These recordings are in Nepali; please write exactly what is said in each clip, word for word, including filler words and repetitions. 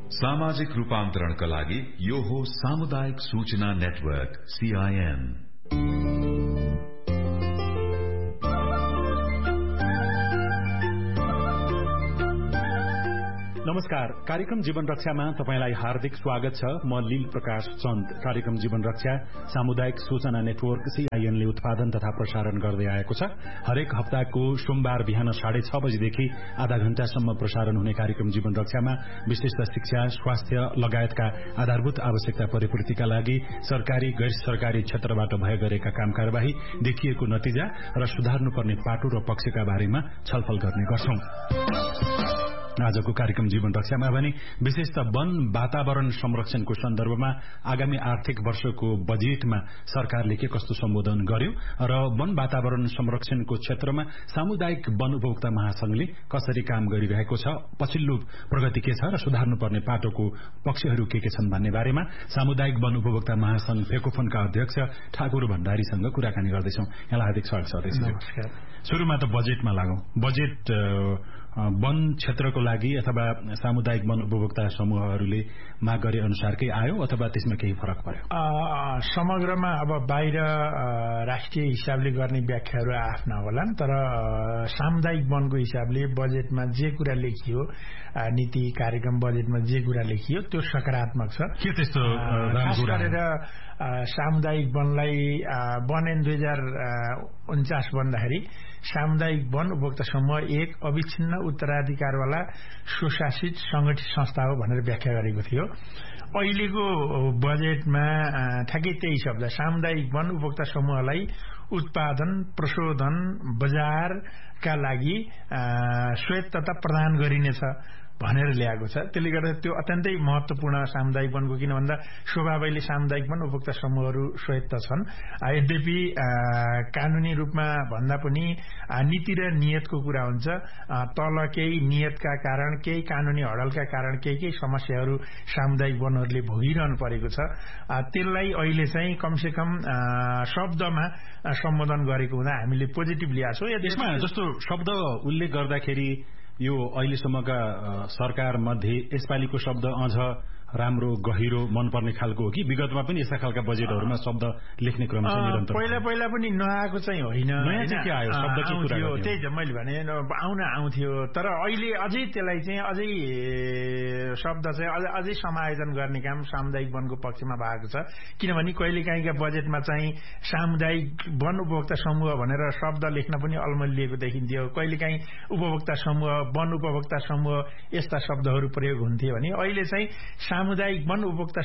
सामाजिक रूपान्तरणका लागि यो हो सामुदायिक सूचना नेटवर्क सीआईएन। नमस्कार, कार्यक्रम जीवन रक्षामा तपाईलाई हार्दिक स्वागत छ। म लील प्रकाश चन्द। कार्यक्रम जीवन रक्षा सामुदायिक सूचना नेटवर्क सीआईएनले उत्पादन तथा प्रसारण गर्दै आएको छ। हरेक हप्ताको सोमबार बिहान साढे छ बजेदेखि आधा घण्टासम्म प्रसारण हुने कार्यक्रम जीवन रक्षामा विशिष्ट शिक्षा, स्वास्थ्य लगायतका आधारभूत आवश्यकता परिपूर्तिका लागि सरकारी गैर सरकारी क्षेत्रबाट भए गरेका काम कारबाही, देखिएको नतिजा र सुधार्नुपर्ने पाटो र पक्षका बारेमा छलफल गर्ने गर्छौं। आजको कार्यक्रम जीवन रक्षामा भने विशेष त वन वातावरण संरक्षणको सन्दर्भमा आगामी आर्थिक वर्षको बजेटमा सरकारले के कस्तो सम्बोधन गर्यो र वन वातावरण संरक्षणको क्षेत्रमा सामुदायिक वन उपभोक्ता महासंघले कसरी काम गरिरहेको छ, पछिल्लो प्रगति के छ र सुधार्नुपर्ने पाटोको पक्षहरू के के छन् भन्ने बारेमा सामुदायिक वन उपभोक्ता महासंघ फेकोफनका अध्यक्ष ठाकुर भण्डारीसँग कुराकानी गर्दैछौं। यहाँलाई हार्दिक स्वागत छ अध्यक्ष। नमस्कार। सुरुमा त बजेटमा लागौं। बजेट वन क्षेत्रको लागि अथवा सामुदायिक वन उपभोक्ता समूहहरूले माग गरे अनुसारकै आयो अथवा त्यसमा केही फरक पर्यो? समग्रमा अब बाहिर राष्ट्रिय हिसाबले गर्ने व्याख्याहरू आफ्ना होलान्, तर सामुदायिक वनको हिसाबले बजेटमा जे कुरा लेखियो, नीति कार्यक्रम बजेटमा जे कुरा लेखियो त्यो सकारात्मक छ। के त्यस्तो खास गरेर सामुदायिक वनलाई वन एन दुई हजार उन्चास भन्दाखेरि सामुदायिक वन उपभोक्ता समूह एक अविच्छिन्न उत्तराधिकारवाला स्वशासित संगठित संस्था हो भनेर व्याख्या गरेको थियो। अहिलेको बजेटमा ठ्याक्कै त्यही शब्द सामुदायिक वन उपभोक्ता समूहलाई उत्पादन, प्रशोधन, बजारका लागि स्वायत्तता प्रदान गरिनेछ भनेर ल्याएको छ। त्यसले गर्दा त्यो अत्यन्तै महत्वपूर्ण सामुदायिक वनको, किन भन्दा स्वभावैले सामुदायिक वन उपभोक्ता समूहहरू स्वायत्त छन्। यद्यपि कानूनी रूपमा भन्दा पनि नीति र नियतको कुरा हुन्छ। तल केही नियतका कारण, केही कानूनी हडलका कारण केही केही समस्याहरू सामुदायिक वनहरूले भोगिरहनु परेको छ। त्यसलाई अहिले चाहिँ कमसेकम शब्दमा सम्बोधन गरेको हुँदा हामीले पोजिटिभ लिएको छौँ। यसमा जस्तो शब्द उल्लेख गर्दाखेरि यो अहिलेसम्मका सरकार मध्ये यसपालिको शब्द अझ राम्रो गहिरो मनपर्ने खालको हो कि विगतमा पनि यस्ता खालका बजेटहरूमा शब्द लेख्ने क्रम छ निरन्तर? पहिला पहिला पनि नआएको चाहिँ होइन, नयाँ चाहिँ के आयो? शब्द के कुरा हो त्यही त मैले भने आउन आउँथ्यो, तर अहिले अझै त्यसलाई चाहिँ अझै शब्द चाहिँ अझै समायोजन गर्ने काम सामुदायिक वनको पक्षमा भएको छ। किनभने कहिलेकाहीँका बजेटमा चाहिँ सामुदायिक वन उपभोक्ता समूह भनेर शब्द लेख्न पनि अल्मलिएको देखिन्थ्यो। कहिलेकाहीँ उपभोक्ता समूह, वन उपभोक्ता समूह यस्ता शब्दहरू प्रयोग हुन्थे भने अहिले चाहिँ सामुदायिक वन उपभोक्ता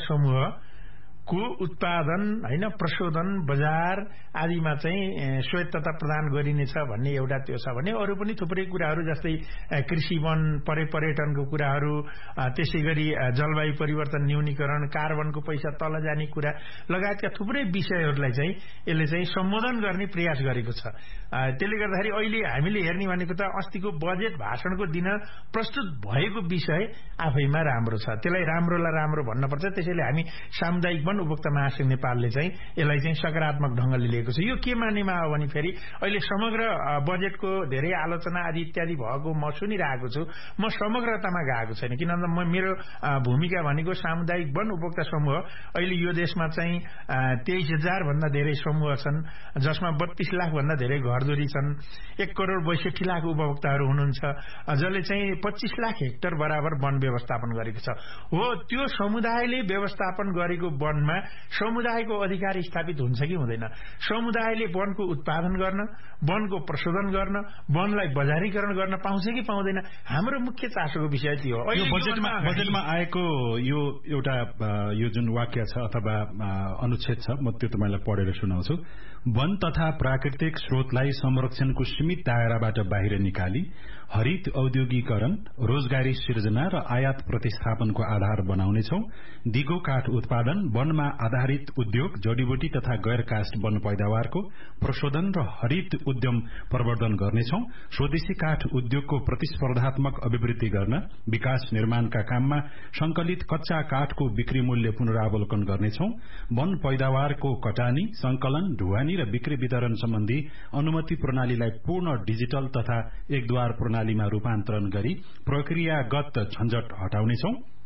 समूहको उत्पादन, होइन, प्रशोधन, बजार आदिमा चाहिँ स्वायत्तता प्रदान गरिनेछ भन्ने एउटा त्यो छ भने अरू पनि थुप्रै कुराहरू जस्तै कृषि वन, परे पर्यटनको कुराहरू, त्यसै गरी जलवायु परिवर्तन न्यूनीकरण, कार्बनको पैसा तल जाने कुरा लगायतका थुप्रै विषयहरूलाई चाहिँ यसले चाहिँ सम्बोधन गर्ने प्रयास गरेको छ। त्यसले गर्दाखेरि अहिले हामीले हेर्ने भनेको त अस्तिको बजेट भाषणको दिन प्रस्तुत भएको विषय आफैमा राम्रो छ। त्यसलाई राम्रोलाई राम्रो भन्नुपर्छ। त्यसैले हामी सामुदायिक वन उपभोक्ता महासंघ नेपालले चाहिँ यसलाई चाहिँ सकारात्मक ढंगले लिएको छ। यो के मानेमा हो भने फेरि अहिले समग्र बजेटको धेरै आलोचना आदि इत्यादि भएको म सुनिरहेको छु। म समग्रतामा गएको छैन, किनभने म मेरो भूमिका भनेको सामुदायिक वन उपभोक्ता समूह अहिले यो देशमा चाहिँ तेइस हजार भन्दा धेरै समूह छन्, जसमा बत्तीस लाख भन्दा धेरै घरधुरी छन्। एक करोड़ बैसठी लाख उपभोक्ताहरू हुनुहुन्छ, जसले चाहिँ पच्चीस लाख हेक्टर बराबर वन व्यवस्थापन गरेको छ। हो, त्यो समुदायले व्यवस्थापन गरेको वनमा समुदायको अधिकार स्थापित हुन्छ कि हुँदैन? समुदायले वनको उत्पादन गर्न, वनको प्रशोधन गर्न, वनलाई बजारीकरण गर्न पाउँछ कि पाउँदैन? हाम्रो मुख्य चासोको विषय त्यो हो। यो बजेटमा बजेटमा आएको यो एउटा यो जुन वाक्य छ अथवा अनुच्छेद छ, म त्यो तपाईलाई पढेर सुनाउँछु। वन तथा प्राकृतिक स्रोतलाई संरक्षणको सीमित दायराबाट बाहिर निकाली हरित औद्योगिकरण, रोजगारी सिर्जना र आयात प्रतिस्थापनको आधार बनाउनेछौं। दिगो काठ उत्पादन, वनमा आधारित उद्योग, जडीबुटी तथा गैर काष्ठ वन पैदावारको प्रशोधन र हरित उद्यम प्रवर्धन गर्नेछौं। स्वदेशी काठ उद्योगको प्रतिस्पर्धात्मक अभिवृद्धि गर्न विकास निर्माणका काममा संकलित कच्चा काठको बिक्री मूल्य पुनरावलोकन गर्नेछौं। वन पैदावारको कटानी, संकलन, ढुवानी र बिक्री वितरण सम्बन्धी अनुमति प्रणालीलाई पूर्ण डिजिटल तथा एकद्वार प्रणालीमा रूपान्तरण गरी प्रक्रियागत झन्झट हटाउनेछौं।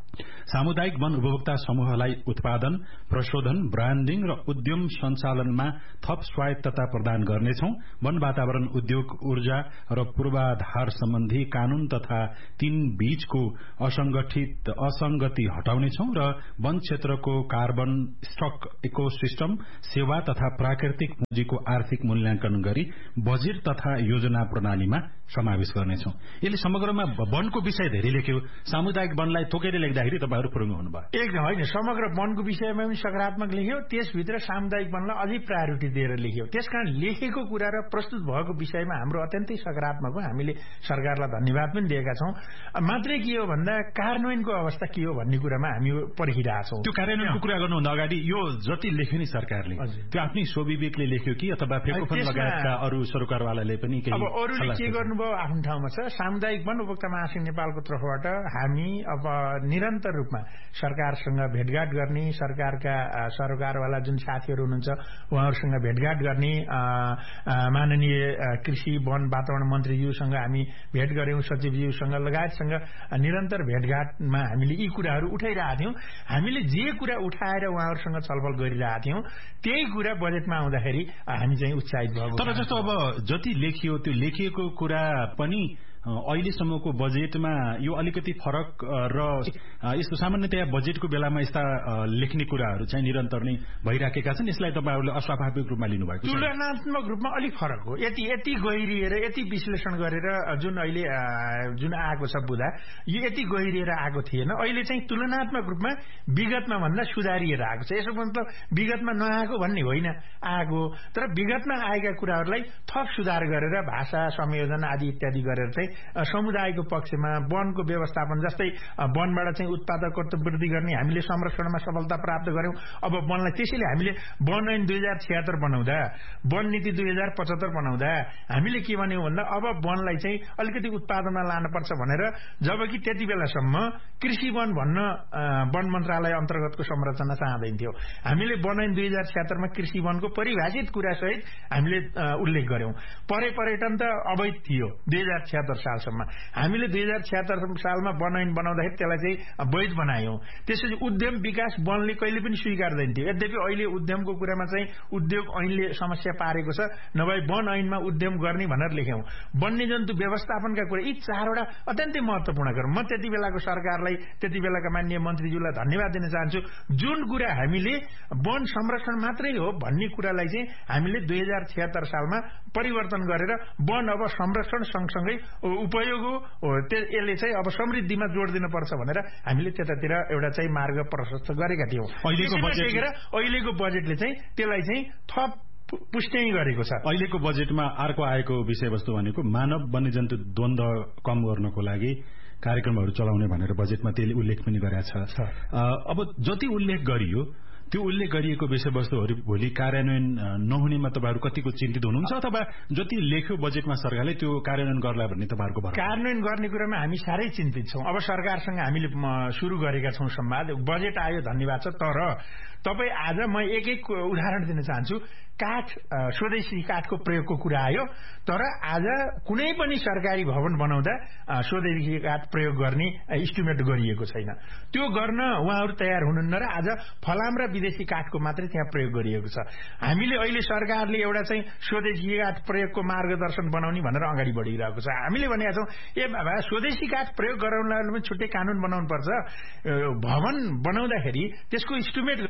सामुदायिक वन उपभोक्ता समूहलाई उत्पादन, प्रशोधन, ब्रान्डिङ र उद्यम सञ्चालनमा थप स्वायत्तता प्रदान गर्नेछौं। वन वातावरण उद्योग, ऊर्जा र पूर्वाधार सम्बन्धी कानून तथा तीन बीचको असंगठित असंगति हटाउनेछौं र वन क्षेत्रको कार्बन स्टक, इकोसिस्टम, सेवा तथा प्राकृतिक पुँजीको आर्थिक मूल्याङ्कन गरी बजेट तथा योजना प्रणालीमा समावेश गर्नेछौं। यसले समग्रमा वनको विषय धेरै लेख्यो। सामुदायिक वनलाई तोकेर लेख्दाखेरि तपाईहरु फुरुङ्ग हुनुभयो। एकदम होइन, समग्र वनको विषयमा पनि सकारात्मक लेख्यो, त्यसभित्र सामुदायिक वनलाई अझै प्रायोरिटी दिएर लेख्यो। त्यसकारण लेखेको कुरा र प्रस्तुत भएको विषयमा हाम्रो अत्यन्तै सकारात्मक हो। हामीले सरकारलाई धन्यवाद पनि दिएका छौं। मात्रै के हो भन्दा कार्यान्वयनको अवस्था के हो भन्ने कुरामा हामी पर्खिरहेछौं। त्यो कार्यान्वयनको कुरा गर्नुभन्दा अगाडि यो जति लेख्यो नि सरकारले, त्यो आफ्नै स्वविवेकले लेख्यो कि अथवा फेकोफोन लगायतका अरू सरकारवालाले पनि केही? अब अरूले के गर्नुभयो आफ्नो ठाउँमा छ। सामुदायिक वन उपभोक्ता महासंघ नेपालको तर्फबाट हामी अब निरन्तर रूपमा सरकारसँग भेटघाट गर्ने, सरकारका सरकारवाला जुन साथीहरू हुनुहुन्छ उहाँहरूसँग भेटघाट गर्ने, माननीय कृषि वन वातावरण मन्त्रीज्यूसँग हामी भेट गर्यौं, सचिवज्यूसँग लगायतसँग निरन्तर भेटघाटमा हामीले यी कुराहरू उठाइरहेका थियौं। हामीले जे कुरा उठाएर उहाँहरूसँग छलफल गरिरहेका थियौं त्यही कुरा बजेटमा आउँदाखेरि हामी चाहिँ उत्साहित भएको। तर जस्तो अब जति लेखियो त्यो लेखिएको कुरा पनि अहिलेसम्मको बजेटमा यो अलिकति फरक र यसको सामान्यतया बजेटको बेलामा यस्ता लेख्ने कुराहरू चाहिँ निरन्तर नै भइराखेका छन्। यसलाई तपाईहरुले अस्वाभाविक रूपमा लिनुभएको छ? तुलनात्मक रूपमा अलिक फरक हो। यति यति गहिरिएर यति विश्लेषण गरेर जुन अहिले जुन आएको छ बुदा, यो यति गहिरिएर आएको थिएन। अहिले चाहिँ तुलनात्मक रूपमा विगतमा भन्दा सुधारिएर आएको छ। यसो मतलब विगतमा नआएको भन्ने होइन, आएको, तर विगतमा आएका कुराहरूलाई थप सुधार गरेर भाषा संयोजन आदि इत्यादि गरेर चाहिँ समुदायको पक्षमा वनको व्यवस्थापन, जस्तै वनबाट चाहिँ उत्पादकत्व वृद्धि गर्ने हामीले संरक्षणमा सफलता प्राप्त गर्यौं। अब वनलाई त्यसैले हामीले वन ऐन दुई हजार छिहत्तर बनाउँदा, वन नीति दुई हजार पचहत्तर बनाउँदा हामीले के भन्यौं भन्दा अब वनलाई चाहिँ अलिकति उत्पादनमा लानुपर्छ भनेर, जबकि त्यति बेलासम्म कृषि वन भन्न वन मन्त्रालय अन्तर्गतको संरचना चाहँदैन थियो। हामीले वन ऐन दुई हजार छिहत्तरमा कृषि वनको परिभाषित कुरासहित हामीले उल्लेख गर्यौं। परे पर्यटन त अवैध थियो दुई हजार छिहत्तर सालसम्म। हामीले दुई हजार छिहत्तर सालमा वन ऐन बनाउँदाखेरि त्यसलाई चाहिँ वैध बनायौं। त्यसपछि उद्यम विकास वनले कहिले पनि स्वीकार्दैन थियो। यद्यपि अहिले उद्यमको कुरामा चाहिँ उद्योग ऐनले समस्या पारेको छ, नभए वन ऐनमा उद्यम गर्ने भनेर लेख्यौं। वन्यजन्तु व्यवस्थापनका कुरा, यी चारवटा अत्यन्तै महत्वपूर्ण कुरा। म त्यति बेलाको सरकारलाई, त्यति बेलाका माननीय मन्त्रीज्यूलाई धन्यवाद दिन चाहन्छु। जुन कुरा हामीले वन संरक्षण मात्रै हो भन्ने कुरालाई चाहिँ हामीले दुई हजार छिहत्तर सालमा परिवर्तन गरेर वन अब संरक्षण सँगसँगै उपयोग हो, यसले चाहिँ अब समृद्धिमा जोड दिनुपर्छ भनेर हामीले त्यतातिर एउटा चाहिँ मार्ग प्रशस्त गरेका थियौं। अहिलेको बजेट अहिलेको बजेटले चाहिँ त्यसलाई चाहिँ थप पुष्टि गरेको छ। अहिलेको बजेटमा अर्को आएको विषयवस्तु भनेको मानव वन्यजन्तु द्वन्द्व कम गर्नको लागि कार्यक्रमहरू चलाउने भनेर बजेटमा त्यसले उल्लेख पनि गरेको छ। अब जति उल्लेख गरियो त्यो उल्लेख गरिएको विषयवस्तुहरू भोलि कार्यान्वयन नहुनेमा तपाईँहरू कतिको चिन्तित हुनुहुन्छ, अथवा जति लेख्यो बजेटमा सरकारले त्यो कार्यान्वयन गर्ला भन्ने तपाईँहरूको भनाइ? कार्यान्वयन गर्ने कुरामा हामी साह्रै चिन्तित छौं। अब सरकारसँग हामीले सुरु गरेका छौं संवाद। बजेट आयो, धन्यवाद छ। तर तपाईँ आज म एक एक उदाहरण दिन चाहन्छु। काठ, स्वदेशी काठको प्रयोगको कुरा आयो, तर आज कुनै पनि सरकारी भवन बनाउँदा स्वदेशी काठ प्रयोग गर्ने इस्टिमेट गरिएको छैन। त्यो गर्न उहाँहरू तयार हुनुहुन्न र आज फलाम र विदेशी काठको मात्रै त्यहाँ प्रयोग गरिएको छ। हामीले अहिले सरकारले एउटा चाहिँ स्वदेशी काठ प्रयोगको मार्गदर्शन बनाउने भनेर अगाडि बढिरहेको छ। हामीले भनेका छौं ए बाबा स्वदेशी काठ प्रयोग गराउनलाई पनि छुट्टै कानून बनाउनु पर्छ। भवन बनाउँदाखेरि त्यसको इस्टिमेट।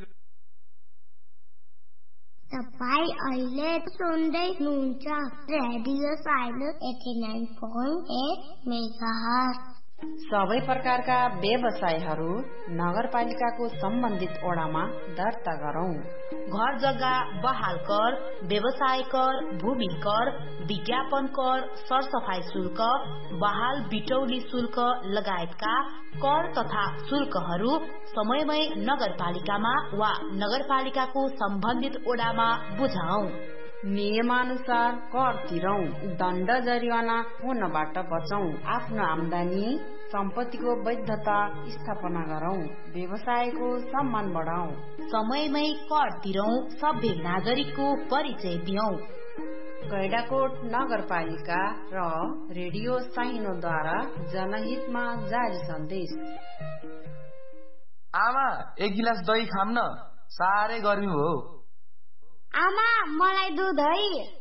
तपाईं अहिले सुन्दै हुनुहुन्छ radio silence eighty nine point at megahertz. सबै प्रकारका व्यवसायहरू नगरपालिकाको सम्बन्धित ओडामा दर्ता गरौं। घर जग्गा बहाल कर, व्यवसाय कर, भूमि कर, विज्ञापन कर, सरसफाई शुल्क, बहाल बिटौली शुल्क लगायतका कर तथा शुल्कहरू समयमै नगरपालिकामा वा नगरपालिकाको सम्बन्धित ओडामा बुझाऊ। नियमानुसार कर तिरौं, दण्ड जरिवाना हुनबाट बचौं। आफ्नो आमदानी सम्पत्तिको वैधता स्थापना गरौं, व्यवसायको सम्मान बढाऊ। समयमै कर तिरौं, सभ्य नागरिकको परिचय दियौं। गैंडाकोट नगरपालिका र रेडियो साइनोद्वारा जनहितमा जारी सन्देश। आमा एक गिलास दही खाम न, साह्रै गर्मी हो। आमा मलाई दुध है।